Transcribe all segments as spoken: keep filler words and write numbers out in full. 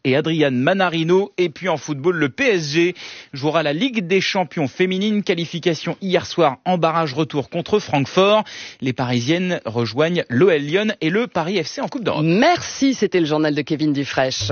et Adriane Manarino. Et puis en football, le P S G jouera la Ligue des Champions féminine. Qualification hier soir en barrage retour contre Francfort. Les Parisiennes rejoignent l'O L Lyon et le Paris F C en Coupe d'Europe. Merci, c'était le journal de Kevin Dufraîche.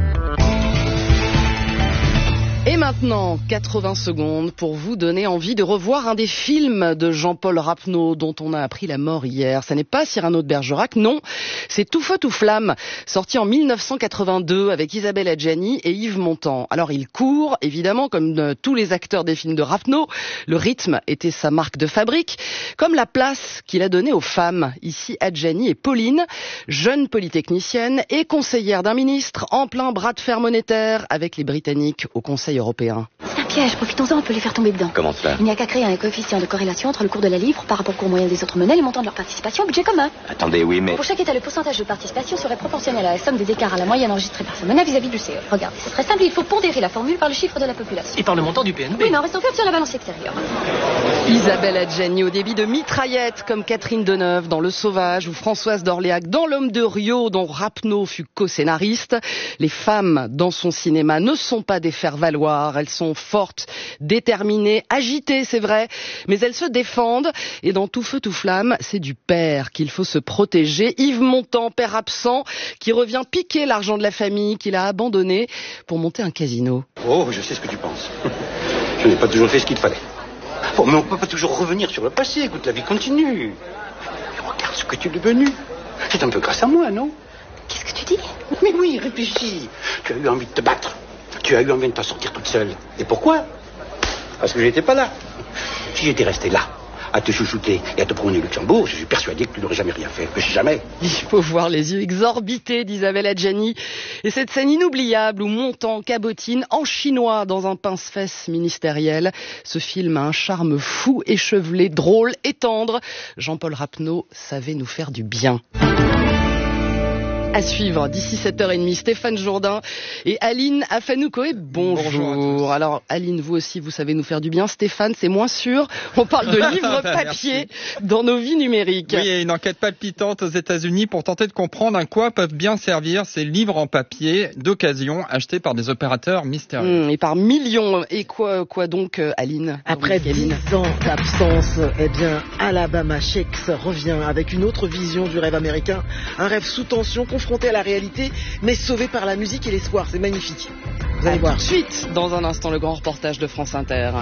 Et maintenant, quatre-vingts secondes pour vous donner envie de revoir un des films de Jean-Paul Rappeneau dont on a appris la mort hier. Ça n'est pas Cyrano de Bergerac, non, c'est Tout feu, tout flamme, sorti en mille neuf cent quatre-vingt-deux avec Isabelle Adjani et Yves Montand. Alors il court, évidemment, comme tous les acteurs des films de Rappeneau. Le rythme était sa marque de fabrique, comme la place qu'il a donnée aux femmes. Ici, Adjani et Pauline, jeune polytechnicienne et conseillère d'un ministre en plein bras de fer monétaire avec les Britanniques au Conseil européen. C'est un piège, profitons-en, on peut les faire tomber dedans. Comment cela? Il n'y a qu'à créer un coefficient de corrélation entre le cours de la livre par rapport au cours moyen des autres monnaies, le montant de leur participation, budget commun. Attendez, oui, mais... Pour chaque état, le pourcentage de participation serait proportionnel à la somme des écarts à la moyenne enregistrée par sa monnaie vis-à-vis du C E. Regardez, c'est très simple, il faut pondérer la formule par le chiffre de la population. Et par le montant du P N B. Oui, mais en restant ferme sur la balance extérieure. Isabelle Adjani au débit de mitraillette comme Catherine Deneuve dans Le Sauvage ou Françoise d'Orléac dans L'Homme de Rio dont Rappeneau fut co-scénariste. Les femmes dans son cinéma ne sont pas des faire-valoir, elles sont fortes, déterminées, agitées, c'est vrai, mais elles se défendent et dans Tout feu, tout flamme, c'est du père qu'il faut se protéger. Yves Montand, père absent, qui revient piquer l'argent de la famille qu'il a abandonné pour monter un casino. Oh, je sais ce que tu penses. Je n'ai pas toujours fait ce qu'il fallait. Bon, mais on ne peut pas toujours revenir sur le passé. Écoute, la vie continue. Et regarde ce que tu es devenu. C'est un peu grâce à moi, non? Qu'est-ce que tu dis? Mais oui, réfléchis. Tu as eu envie de te battre. Tu as eu envie de t'en sortir toute seule. Et pourquoi? Parce que j'étais pas là. Si j'étais resté là, à te chouchouter et à te promener au Luxembourg, je suis persuadé que tu n'aurais jamais rien fait. Mais jamais. Il faut voir les yeux exorbités d'Isabelle Adjani et cette scène inoubliable où Montand cabotine en chinois dans un pince-fesses ministériel. Ce film a un charme fou, échevelé, drôle et tendre. Jean-Paul Rappeneau savait nous faire du bien. À suivre, d'ici sept heures trente, Stéphane Jourdain et Aline Afanoukoé. Bonjour. Bonjour. Alors, Aline, vous aussi, vous savez nous faire du bien. Stéphane, c'est moins sûr. On parle de livres papier dans nos vies numériques. Oui, et une enquête palpitante aux États-Unis pour tenter de comprendre à quoi peuvent bien servir ces livres en papier d'occasion achetés par des opérateurs mystérieux. Mmh, et par millions. Et quoi, quoi donc, Aline? Après dix ans d'absence, eh bien, Alabama Shakes revient avec une autre vision du rêve américain. Un rêve sous tension, confronté à la réalité, mais sauvé par la musique et l'espoir. C'est magnifique. Vous allez à voir. Tout de suite, dans un instant, le grand reportage de France Inter.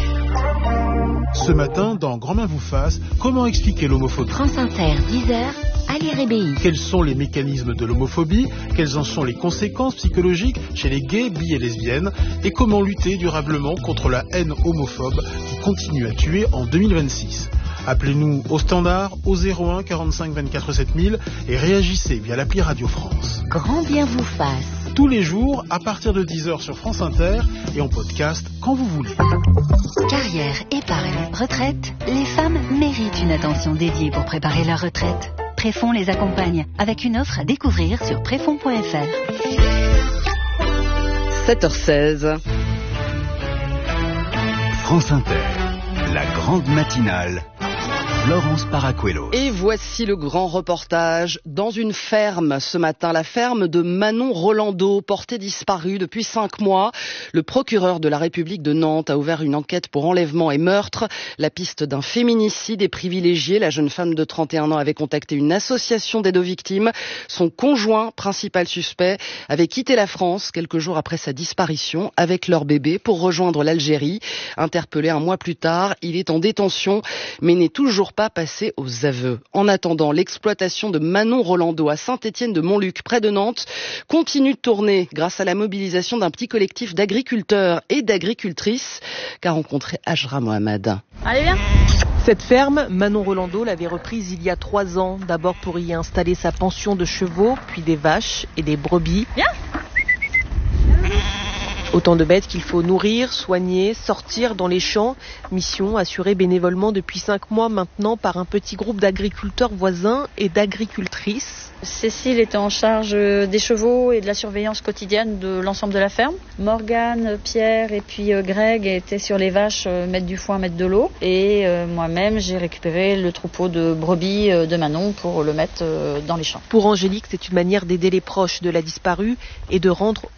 Ce matin, dans Grand Main vous fasse, comment expliquer l'homophobie? France Inter, dix heures, Ali Rébéi. Quels sont les mécanismes de l'homophobie? Quelles en sont les conséquences psychologiques chez les gays, bi et lesbiennes? Et comment lutter durablement contre la haine homophobe qui continue à tuer en deux mille vingt-six? Appelez-nous au standard au zéro un quarante-cinq vingt-quatre sept mille et réagissez via l'appli Radio France. Grand bien vous fasse. Tous les jours, à partir de dix heures sur France Inter et en podcast quand vous voulez. Carrière, épargne, retraite, les femmes méritent une attention dédiée pour préparer leur retraite. Préfond les accompagne avec une offre à découvrir sur préfond point f r. sept heures seize. France Inter, la grande matinale. Florence Paracuelos. Et voici le grand reportage dans une ferme ce matin, la ferme de Manon Rolando, portée disparue depuis cinq mois. Le procureur de la République de Nantes a ouvert une enquête pour enlèvement et meurtre. La piste d'un féminicide est privilégiée. La jeune femme de trente et un ans avait contacté une association d'aide aux victimes. Son conjoint, principal suspect, avait quitté la France quelques jours après sa disparition avec leur bébé pour rejoindre l'Algérie. Interpellé un mois plus tard, il est en détention mais n'est toujours pas passé aux aveux. En attendant, l'exploitation de Manon Rolando à Saint-Étienne-de-Montluc, près de Nantes, continue de tourner grâce à la mobilisation d'un petit collectif d'agriculteurs et d'agricultrices qu'a rencontré Ajra Mohamed. Allez, viens. Cette ferme, Manon Rolando l'avait reprise il y a trois ans, d'abord pour y installer sa pension de chevaux, puis des vaches et des brebis. Viens. Autant de bêtes qu'il faut nourrir, soigner, sortir dans les champs. Mission assurée bénévolement depuis cinq mois maintenant par un petit groupe d'agriculteurs voisins et d'agricultrices. Cécile était en charge des chevaux et de la surveillance quotidienne de l'ensemble de la ferme. Morgane, Pierre et puis Greg étaient sur les vaches, mettre du foin, mettre de l'eau. Et moi-même, j'ai récupéré le troupeau de brebis de Manon pour le mettre dans les champs. Pour Angélique, c'est une manière d'aider les proches de la disparue et de rendre